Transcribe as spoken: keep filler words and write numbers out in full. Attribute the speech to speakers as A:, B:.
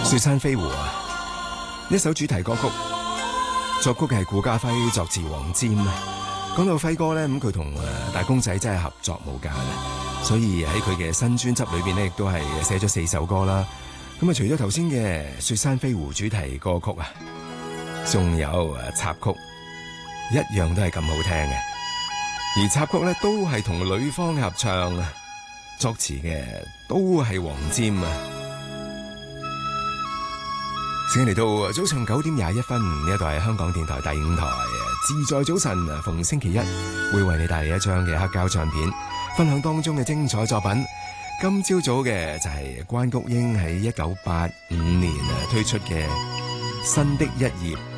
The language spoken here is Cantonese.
A: 雪山飛狐啊，一首主題歌曲，作曲嘅係顧嘉輝，作詞黃霑啊。講到輝哥咧，咁佢同誒大公仔真係合作無間啊，所以喺佢嘅新專輯裏邊咧，亦都係寫咗四首歌啦。咁啊，除咗頭先嘅雪山飛狐主題歌曲啊，仲有誒插曲，一樣都係咁好聽嘅。而插曲咧都係同呂方合唱啊，作詞嘅都係黃霑啊。時間嚟到早上九點廿一分，呢一度係香港電台第五台自在早晨，逢星期一會為你帶嚟一張嘅黑膠唱片，分享當中嘅精彩作品。今朝早嘅就係關菊英喺一九八五年啊推出嘅《新的一頁》。